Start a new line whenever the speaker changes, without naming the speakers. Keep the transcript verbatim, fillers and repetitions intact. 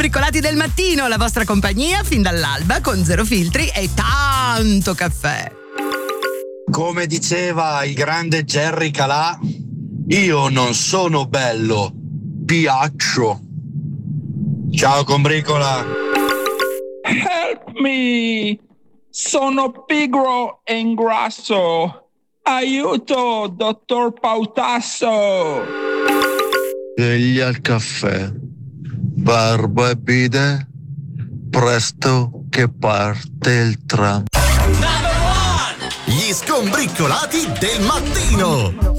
Skombriccolati del mattino, la vostra compagnia fin dall'alba con zero filtri e tanto caffè.
Come diceva il grande Jerry Calà, io non sono bello, piaccio. Ciao combricola.
Help me! Sono pigro e ingrasso. Aiuto, dottor Pautasso.
Egli al caffè, barba e bide, presto che parte il tram.
Gli skombriccolati del mattino.